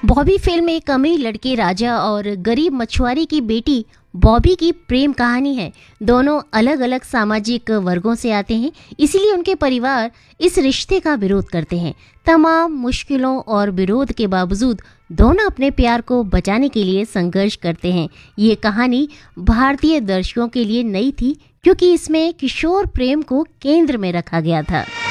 Bobby film एक अमीर लड़के राजा और गरीब मछुआरे की बेटी बॉबी की प्रेम कहानी है। दोनों अलग अलग सामाजिक वर्गों से आते हैं, इसीलिए उनके परिवार इस रिश्ते का विरोध करते हैं। तमाम मुश्किलों और विरोध के बावजूद दोनों अपने प्यार को बचाने के लिए संघर्ष करते हैं। ये कहानी भारतीय दर्शकों के लिए नई थी क्योंकि इसमें किशोर प्रेम को केंद्र में रखा गया था।